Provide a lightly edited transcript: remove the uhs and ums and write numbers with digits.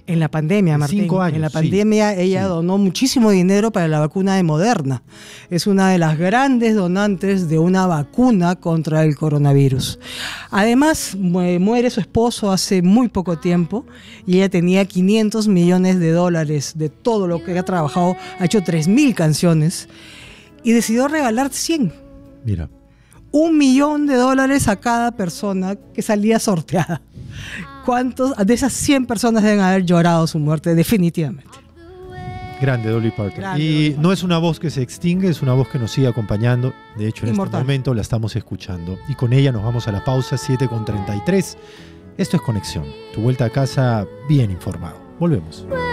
En la pandemia, Martín. 5 años. En la pandemia ella donó muchísimo dinero para la vacuna de Moderna. Es una de las grandes donantes de una vacuna contra el coronavirus. Además, muere su esposo hace muy poco tiempo y ella tenía $500 millones de todo lo que ha trabajado. Ha hecho 3.000 canciones y decidió regalar 100. Mira. $1 millón a cada persona que salía sorteada. ¿Cuántos de esas 100 personas deben haber llorado su muerte? Definitivamente. Grande Dolly Parton. Grande Y Dolly Parton. no es una voz que se extingue, es una voz que nos sigue acompañando. De hecho, en Inmortal. este momento la estamos escuchando. Y con ella nos vamos a la pausa, 7:33. Esto es Conexión. Tu vuelta a casa bien informado. Volvemos.